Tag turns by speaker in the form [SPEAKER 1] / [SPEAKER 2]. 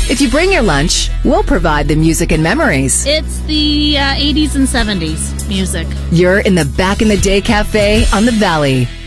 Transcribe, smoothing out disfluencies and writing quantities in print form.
[SPEAKER 1] If you bring your lunch, we'll provide the music and memories.
[SPEAKER 2] It's the 80s and 70s music.
[SPEAKER 1] You're in the Back in the Day Cafe on the Valley.